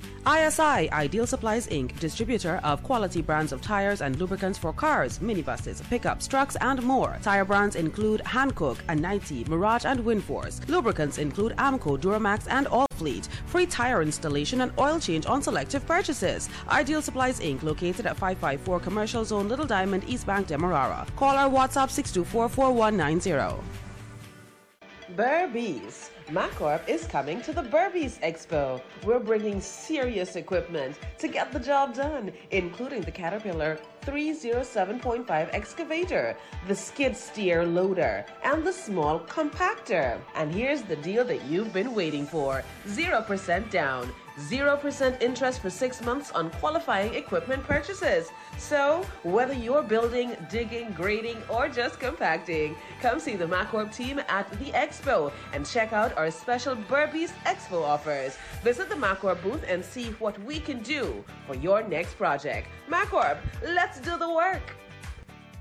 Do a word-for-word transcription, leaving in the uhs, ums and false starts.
I S I, Ideal Supplies Incorporated, distributor of quality brands of tires and lubricants for cars, minibuses, pickups, trucks, and more. Tire brands include Hankook, Anite, Mirage, and Winforce. Lubricants include Amco, Duramax, and All Fleet. Free tire installation and oil change on selective purchases. Ideal Supplies Incorporated, located at five five four Commercial Zone, Little Diamond, East Bank, Demerara. Call our WhatsApp six two four, four one nine zero. Burbies. MacCorp is coming to the Burbies Expo. We're bringing serious equipment to get the job done, including the Caterpillar three oh seven point five excavator, the skid steer loader, and the small compactor. And here's the deal that you've been waiting for. zero percent down, zero percent interest for six months on qualifying equipment purchases. So, whether you're building, digging, grading, or just compacting, come see the MacCorp team at the Expo and check out our special Burbies Expo offers. Visit the MacCorp booth and see what we can do for your next project. MacCorp, let's do the work!